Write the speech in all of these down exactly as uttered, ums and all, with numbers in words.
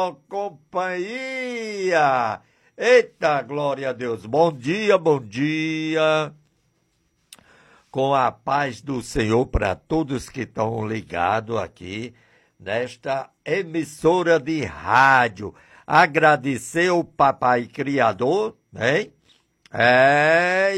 Companhia. Eita, glória a Deus. Bom dia, bom dia. Com a paz do Senhor para todos que estão ligados aqui nesta emissora de rádio. Agradecer o Papai Criador, né? É,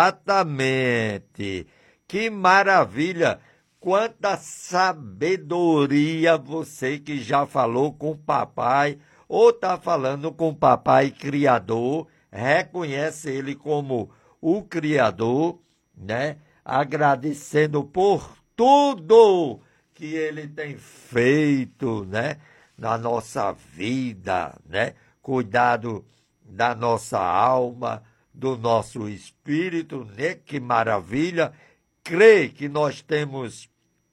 exatamente. Que maravilha. Quanta sabedoria você que já falou com o papai ou está falando com o Papai Criador, reconhece ele como o Criador, né? Agradecendo por tudo que ele tem feito, né? Na nossa vida, né? Cuidado da nossa alma, do nosso espírito, né? Que maravilha. Crê que nós temos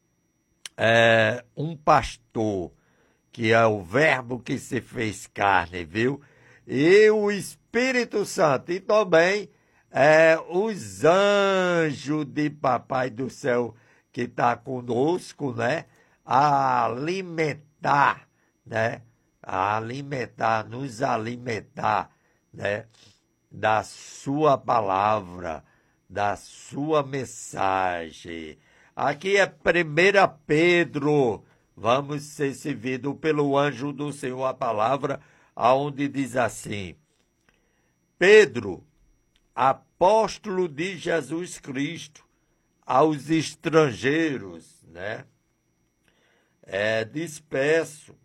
é, um pastor, que é o verbo que se fez carne, viu? E o Espírito Santo, e também é, os anjos de Papai do Céu que está conosco, né? A alimentar, né? A alimentar, nos alimentar, né? Da sua palavra, da sua mensagem. Aqui é primeira Pedro, vamos ser servidos pelo anjo do Senhor a palavra, aonde diz assim: Pedro, apóstolo de Jesus Cristo, aos estrangeiros, né? É disperso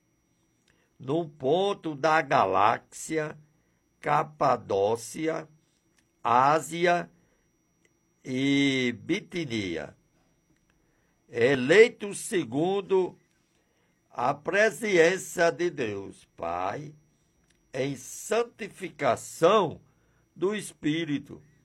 num ponto da galáxia, Capadócia, Ásia e Bitinia, eleito segundo a presença de Deus Pai, em santificação do Espírito,